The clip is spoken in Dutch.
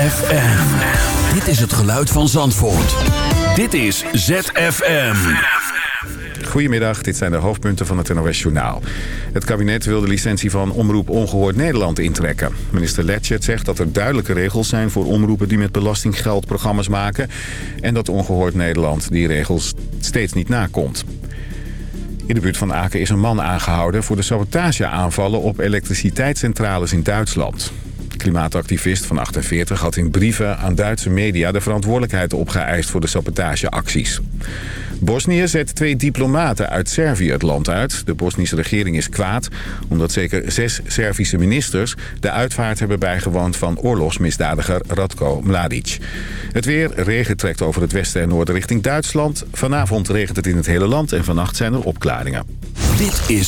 ZFM. Dit is het geluid van Zandvoort. Dit is ZFM. Goedemiddag, dit zijn de hoofdpunten van het NOS-journaal. Het kabinet wil de licentie van Omroep Ongehoord Nederland intrekken. Minister Letchert zegt dat er duidelijke regels zijn voor omroepen die met belastinggeld programma's maken. En dat Ongehoord Nederland die regels steeds niet nakomt. In de buurt van Aken is een man aangehouden voor de sabotageaanvallen op elektriciteitscentrales in Duitsland. De klimaatactivist van 48 had in brieven aan Duitse media de verantwoordelijkheid opgeëist voor de sabotageacties. Bosnië zet 2 diplomaten uit Servië het land uit. De Bosnische regering is kwaad omdat zeker 6 Servische ministers de uitvaart hebben bijgewoond van oorlogsmisdadiger Ratko Mladic. Het weer, regen trekt over het westen en noorden richting Duitsland. Vanavond regent het in het hele land en vannacht zijn er opklaringen. Dit is